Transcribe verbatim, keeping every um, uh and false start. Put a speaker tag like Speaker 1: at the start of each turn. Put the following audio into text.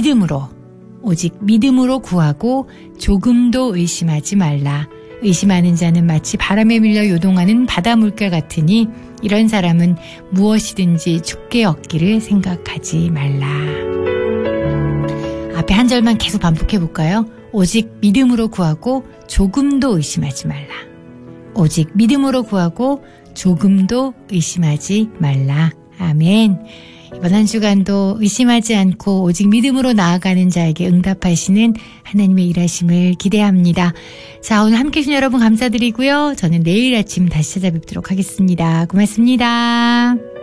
Speaker 1: 믿음으로, 오직 믿음으로 구하고 조금도 의심하지 말라. 의심하는 자는 마치 바람에 밀려 요동하는 바다 물결 같으니 이런 사람은 무엇이든지 죽게 얻기를 생각하지 말라. 앞에 한 절만 계속 반복해 볼까요? 오직 믿음으로 구하고 조금도 의심하지 말라. 오직 믿음으로 구하고 조금도 의심하지 말라. 아멘. 이번 한 주간도 의심하지 않고 오직 믿음으로 나아가는 자에게 응답하시는 하나님의 일하심을 기대합니다. 자, 오늘 함께해 주신 여러분 감사드리고요. 저는 내일 아침 다시 찾아뵙도록 하겠습니다. 고맙습니다.